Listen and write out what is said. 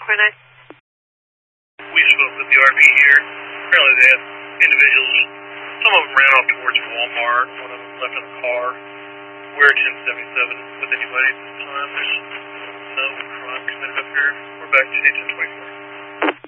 We spoke with the RV here. Apparently they had individuals, some of them ran off towards Walmart, one of them left in a car. We're 1077 with anybody at this time. There's no crime committed up here. We're back to 1024.